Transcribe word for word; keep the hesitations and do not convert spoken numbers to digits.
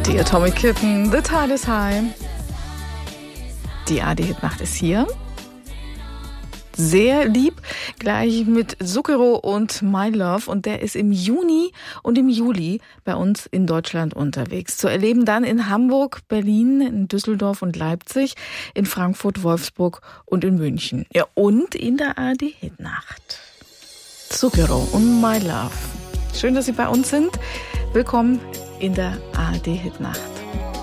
Die Atomic Kitten, The Tide is High. Die A D-Hit-Nacht ist hier. Sehr lieb, gleich mit Zucchero und My Love. Und der ist im Juni und im Juli bei uns in Deutschland unterwegs. Zu erleben dann in Hamburg, Berlin, in Düsseldorf und Leipzig, in Frankfurt, Wolfsburg und in München. Ja, und in der A D-Hit-Nacht. Zucchero und My Love. Schön, dass Sie bei uns sind. Willkommen in der A D-Hit-Nacht.